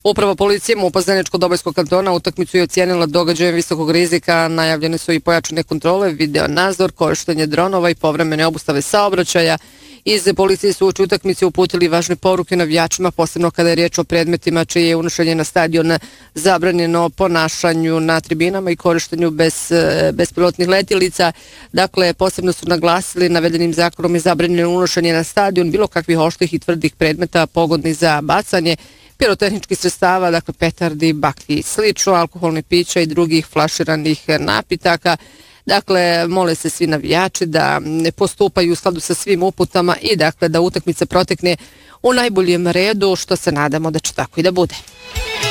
Uprava policije MUP-a Zeničko-Dobojskog kantona utakmicu je ocijenila događajem visokog rizika, najavljene su i pojačane kontrole, video nadzor, korištenje dronova i povremene obustave saobraćaja. Iz policije su uoči utakmice uputili važne poruke navijačima, posebno kada je riječ o predmetima čije je unošenje na stadion zabranjeno, ponašanju na tribinama i korištenju bespilotnih letjelica. Dakle, posebno su naglasili navedenim zakonom je zabranjeno unošenje na stadion bilo kakvih oštrih i tvrdih predmeta pogodnih za bacanje, pirotehničkih sredstava, dakle petardi, baklji i slično, alkoholne pića i drugih flaširanih napitaka. Dakle, mole se svi navijači da ne postupaju u skladu sa svim uputama i dakle da utakmica protekne u najboljem redu, što se nadamo da će tako i da bude.